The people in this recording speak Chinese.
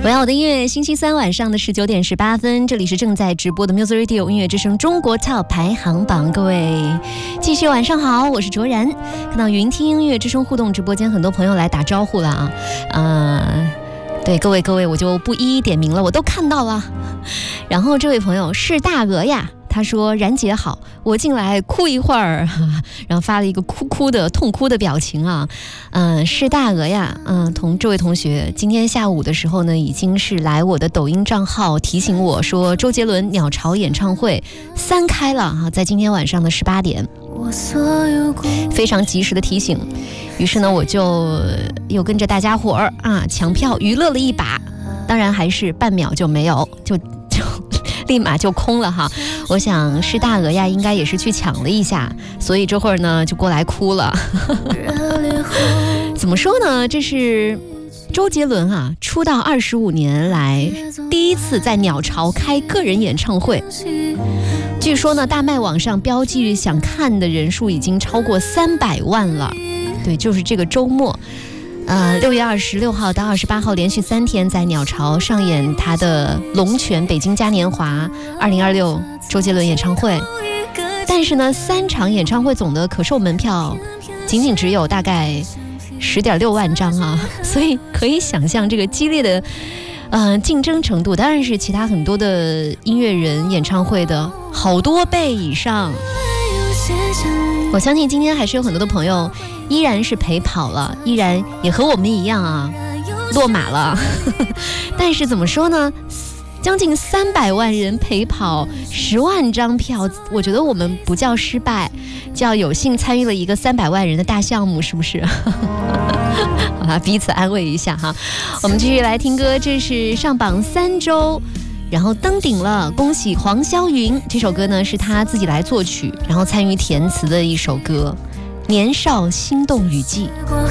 我要我的音乐，星期三晚上的19点18分，这里是正在直播的 Music Radio 音乐之声中国 Top 排行榜。各位继续晚上好，我是卓然。看到云听音乐之声互动直播间，很多朋友来打招呼了啊，对各位我就不一一点名了，我都看到了。然后这位朋友是大鹅呀，他说然姐好，我进来哭一会儿，然后发了一个痛哭的表情啊。是大鹅呀，这位同学今天下午的时候呢，已经是来我的抖音账号提醒我说周杰伦鸟巢演唱会3开了啊，在今天晚上的18点，非常及时的提醒。于是呢，我就又跟着大家伙儿抢票娱乐了一把，当然还是半秒就没有，就立马就空了哈。我想是大鹅呀，应该也是去抢了一下，所以这会儿呢就过来哭了。怎么说呢？这是周杰伦出道25年来第一次在鸟巢开个人演唱会。据说呢，大麦网上标记想看的人数已经超过300万了。对，就是这个周末。6月26号到28号连续3天在鸟巢上演他的龙泉北京嘉年华2026周杰伦演唱会。但是呢，3场演唱会总的可售门票仅只有大概10.6万张啊，所以可以想象这个激烈的竞争程度，当然是其他很多的音乐人演唱会的好多倍以上。我相信今天还是有很多的朋友依然是陪跑了，依然也和我们一样落马了。但是怎么说呢，将近300万人陪跑10万张票，我觉得我们不叫失败，叫有幸参与了一个300万人的大项目，是不是？好吧，彼此安慰一下哈。我们继续来听歌，这是上榜3周然后登顶了，恭喜黄霄云。这首歌呢是他自己来作曲，然后参与填词的一首歌《年少心动雨季》。